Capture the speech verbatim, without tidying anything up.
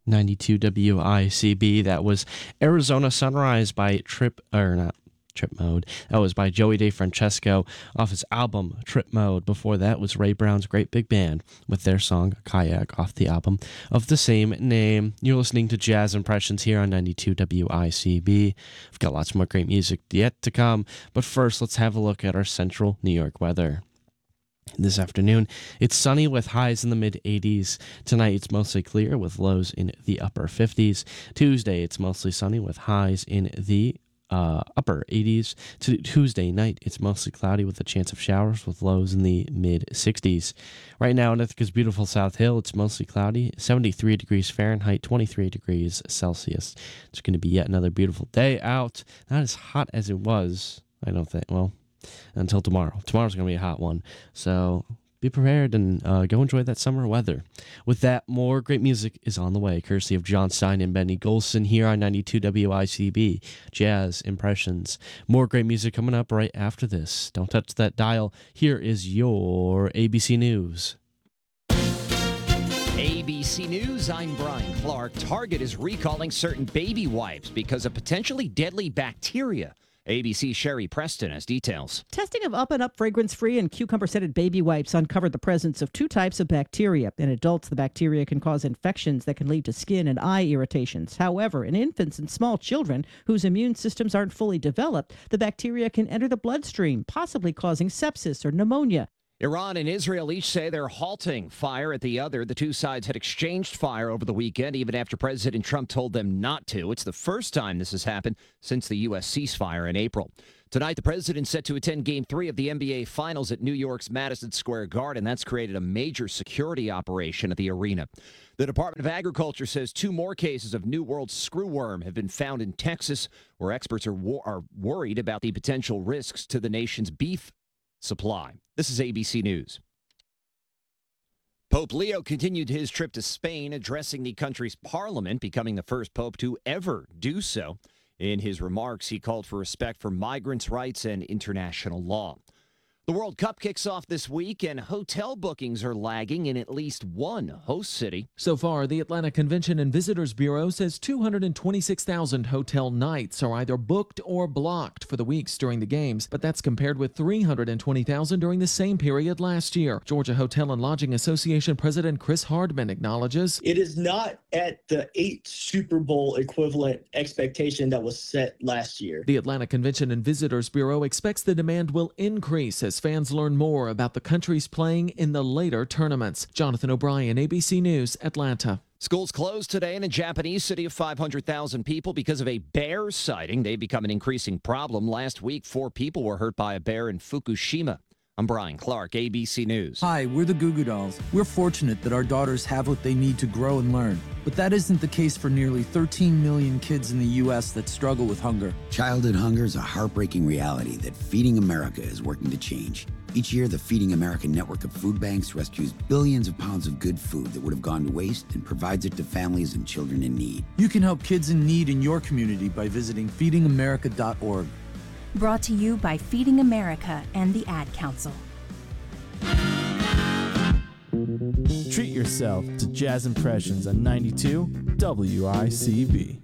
ninety-two W I C B. That was Arizona Sunrise by Trip, or not Trip Mode. That was by Joey DeFrancesco off his album Trip Mode. Before that was Ray Brown's Great Big Band with their song Kayak off the album of the same name. You're listening to Jazz Impressions here on ninety-two W I C B. We've got lots more great music yet to come, but first let's have a look at our central New York weather. This afternoon, it's sunny with highs in the mid eighties. Tonight, it's mostly clear with lows in the upper fifties. Tuesday, it's mostly sunny with highs in the uh, upper eighties. To Tuesday night, it's mostly cloudy with a chance of showers with lows in the mid sixties. Right now in Ithaca's beautiful South Hill, it's mostly cloudy, seventy-three degrees Fahrenheit, twenty-three degrees Celsius. It's going to be yet another beautiful day out. Not as hot as it was, I don't think. Well, until tomorrow. Tomorrow's going to be a hot one. So be prepared and uh, go enjoy that summer weather. With that, more great music is on the way, courtesy of John Stein and Benny Golson here on ninety-two W I C B, Jazz Impressions. More great music coming up right after this. Don't touch that dial. Here is your A B C News. A B C News, I'm Brian Clark. Target is recalling certain baby wipes because of potentially deadly bacteria. A B C's Sherry Preston has details. Testing of Up and Up fragrance-free and cucumber-scented baby wipes uncovered the presence of two types of bacteria. In adults, the bacteria can cause infections that can lead to skin and eye irritations. However, in infants and small children whose immune systems aren't fully developed, the bacteria can enter the bloodstream, possibly causing sepsis or pneumonia. Iran and Israel each say they're halting fire at the other. The two sides had exchanged fire over the weekend, even after President Trump told them not to. It's the first time this has happened since the U S ceasefire in April. Tonight, the president's set to attend Game three of the N B A Finals at New York's Madison Square Garden. That's created a major security operation at the arena. The Department of Agriculture says two more cases of New World screwworm have been found in Texas, where experts are, wo- are worried about the potential risks to the nation's beef supply. This is A B C News. Pope Leo continued his trip to Spain, addressing the country's parliament, becoming the first pope to ever do so. In his remarks, he called for respect for migrants' rights and international law. The World Cup kicks off this week, and hotel bookings are lagging in at least one host city. So far, the Atlanta Convention and Visitors Bureau says two hundred twenty-six thousand hotel nights are either booked or blocked for the weeks during the games, but that's compared with three hundred twenty thousand during the same period last year. Georgia Hotel and Lodging Association President Chris Hardman acknowledges it is not at the eight Super Bowl equivalent expectation that was set last year. The Atlanta Convention and Visitors Bureau expects the demand will increase as fans learn more about the countries playing in the later tournaments. Jonathan O'Brien, A B C News, Atlanta. Schools closed today in a Japanese city of five hundred thousand people because of a bear sighting. They've become an increasing problem. Last week, four people were hurt by a bear in Fukushima. I'm Brian Clark, A B C News. Hi, we're the Goo Goo Dolls. We're fortunate that our daughters have what they need to grow and learn. But that isn't the case for nearly thirteen million kids in the U S that struggle with hunger. Childhood hunger is a heartbreaking reality that Feeding America is working to change. Each year, the Feeding America network of food banks rescues billions of pounds of good food that would have gone to waste and provides it to families and children in need. You can help kids in need in your community by visiting feeding america dot org. Brought to you by Feeding America and the Ad Council. Treat yourself to Jazz Impressions on ninety-two W I C B.